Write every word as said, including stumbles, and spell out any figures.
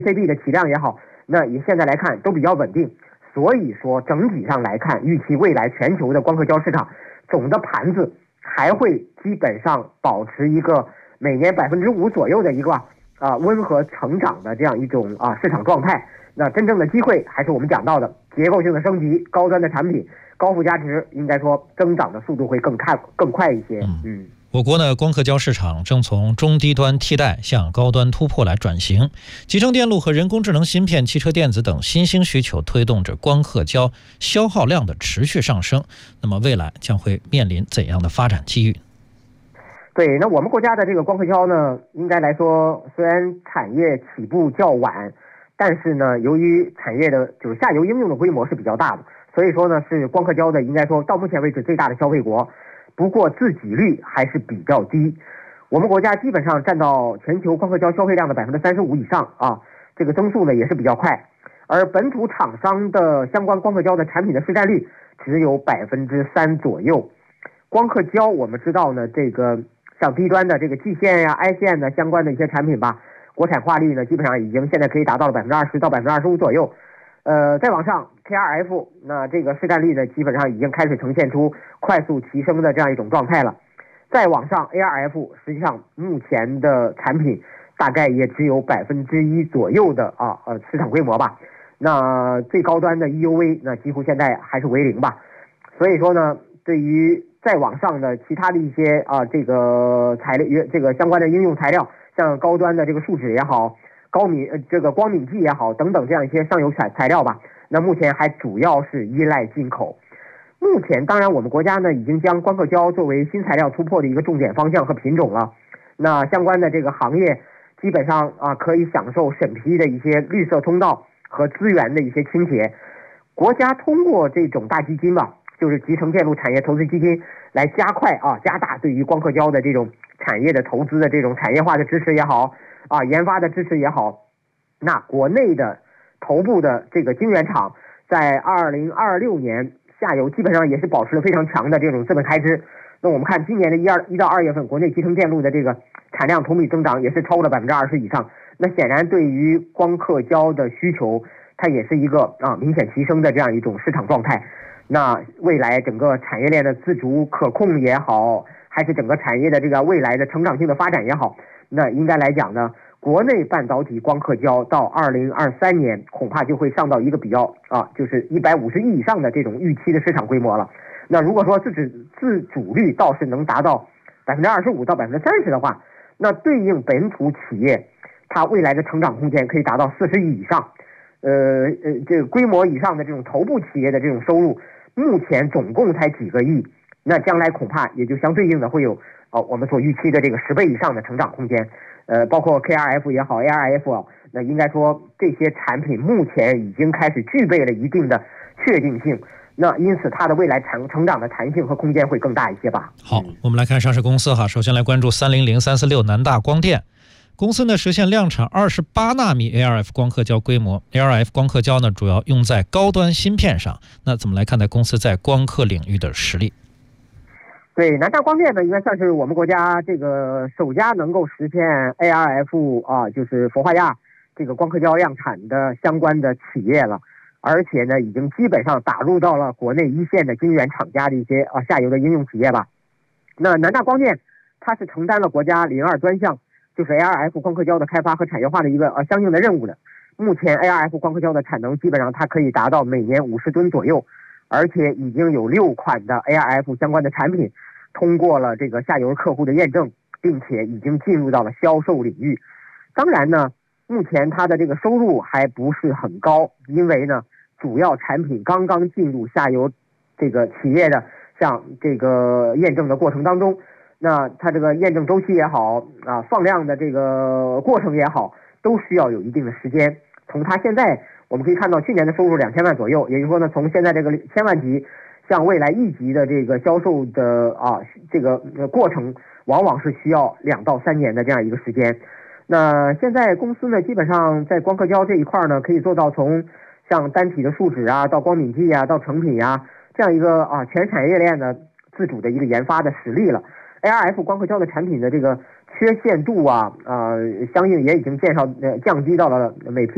C B 的起量也好，那以现在来看都比较稳定。所以说整体上来看，预期未来全球的光刻胶市场总的盘子还会基本上保持一个每年百分之五左右的一个啊温和成长的这样一种啊市场状态。那真正的机会还是我们讲到的结构性的升级、高端的产品、高附加值，应该说增长的速度会更快更快一些。嗯。嗯我国呢，光刻胶市场正从中低端替代向高端突破来转型，集成电路和人工智能芯片、汽车电子等新兴需求推动着光刻胶消耗量的持续上升。那么未来将会面临怎样的发展机遇？ 对，那我们国家的这个光刻胶呢，应该来说虽然产业起步较晚，但是呢，由于产业的就是下游应用的规模是比较大的，所以说呢是光刻胶的应该说到目前为止最大的消费国。不过自给率还是比较低，我们国家基本上占到全球光刻胶消费量的百分之三十五以上啊，这个增速呢也是比较快。而本土厂商的相关光刻胶的产品的市占率只有百分之三左右。光刻胶我们知道呢，这个像低端的这个季线呀、I 线的相关的一些产品吧，国产化率呢基本上已经现在可以达到了百分之二十到百分之二十五左右。呃，再往上 K R F， 那这个市占率呢，基本上已经开始呈现出快速提升的这样一种状态了。再往上 A R F， 实际上目前的产品大概也只有百分之一左右的啊呃市场规模吧。那最高端的 E U V， 那几乎现在还是为零吧。所以说呢，对于再往上的其他的一些啊这个材料这个相关的应用材料，像高端的这个树脂也好。高敏呃这个光敏剂也好等等这样一些上游材材料吧，那目前还主要是依赖进口。目前当然我们国家呢已经将光刻胶作为新材料突破的一个重点方向和品种了。那相关的这个行业基本上啊可以享受审批的一些绿色通道和资源的一些倾斜。国家通过这种大基金吧，就是集成电路产业投资基金来加快啊加大对于光刻胶的这种产业的投资的这种产业化的支持也好。啊，研发的支持也好，那国内的头部的这个晶圆厂在二零二六年下游基本上也是保持了非常强的这种资本开支。那我们看今年的一二一到二月份，国内集成电路的这个产量同比增长也是超过了百分之二十以上。那显然对于光刻胶的需求，它也是一个啊明显提升的这样一种市场状态。那未来整个产业链的自主可控也好，还是整个产业的这个未来的成长性的发展也好。那应该来讲呢，国内半导体光刻胶到二零二三年恐怕就会上到一个比较啊，就是一百五十亿以上的这种预期的市场规模了。那如果说自主自主率倒是能达到百分之二十五到百分之三十的话，那对应本土企业它未来的成长空间可以达到四十亿以上。呃呃，这个规模以上的这种头部企业的这种收入，目前总共才几个亿，那将来恐怕也就相对应的会有。哦，我们所预期的这个十倍以上的成长空间，呃，包括 K R F 也好 ，A R F 啊，那应该说这些产品目前已经开始具备了一定的确定性，那因此它的未来成成长的弹性和空间会更大一些吧。 好，我们来看上市公司哈，首先来关注三零零三四六南大光电。公司呢实现量产二十八纳米 A R F 光刻胶规模 ，A R F 光刻胶呢主要用在高端芯片上。那怎么来看待公司在光刻领域的实力？ 对，南大光电呢，应该算是我们国家这个首家能够实现 A R F 啊，就是氟化亚这个光刻胶量产的相关的企业了，而且呢，已经基本上打入到了国内一线的晶圆厂家的一些啊下游的应用企业吧。那南大光电它是承担了国家零二专项，就是 A R F 光刻胶的开发和产业化的一个呃相应的任务的。目前 A R F 光刻胶的产能基本上它可以达到每年五十吨左右。而且已经有六款的 A R F 相关的产品通过了这个下游客户的验证，并且已经进入到了销售领域。当然呢，目前它的这个收入还不是很高，因为呢，主要产品刚刚进入下游这个企业的像这个验证的过程当中，那它这个验证周期也好啊，放量的这个过程也好，都需要有一定的时间。从它现在我们可以看到去年的收入两千万左右，也就是说呢，从现在这个千万级向未来亿级的这个销售的啊这个过程，往往是需要两到三年的这样一个时间。那现在公司呢，基本上在光刻胶这一块呢，可以做到从像单体的树脂啊，到光敏剂啊，到成品啊，这样一个啊全产业链的自主的一个研发的实力了。A R F 光刻胶的产品的这个缺陷度啊，呃，相应也已经减少呃降低到了每批